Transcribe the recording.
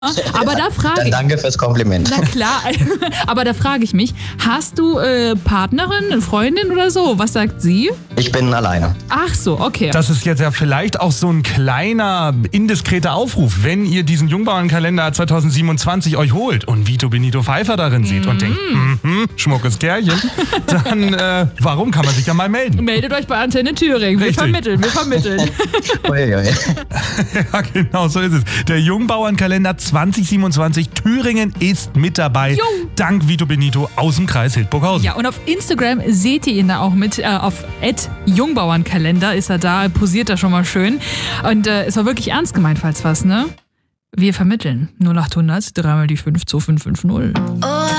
Aber da frage Dann ich... danke fürs Kompliment. Na klar, aber da frage ich mich, hast du Partnerin, eine Freundin oder so? Was sagt sie? Ich bin alleine. Ach so, okay. Das ist jetzt ja vielleicht auch so ein kleiner, indiskreter Aufruf, wenn ihr diesen Jungbauernkalender 2027 euch holt und Vito Benito Pfeiffer darin seht und denkt, schmuckes Kerlchen, dann warum kann man sich ja mal melden? Meldet euch bei Antenne Thüringen. Wir Richtig. vermitteln. Uiuiui. Ja, genau so ist es. Der Jungbauernkalender 2027 Thüringen ist mit dabei. Dank Vito Benito aus dem Kreis Hildburghausen. Ja, und auf Instagram seht ihr ihn da auch mit. Auf @Jungbauernkalender ist er da, posiert da schon mal schön. Und es war wirklich ernst gemeint, falls was, ne? Wir vermitteln. 0800 3 mal die 5 2550.